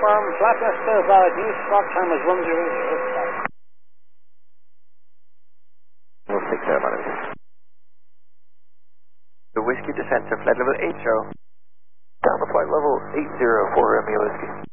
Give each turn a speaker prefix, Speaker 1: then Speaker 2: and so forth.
Speaker 1: confirm. Flatness to News Rock time is 10.
Speaker 2: We'll take care of it. The Whiskey descent to flight level 8, show.
Speaker 3: Down to flight level 804, Romeo Whiskey.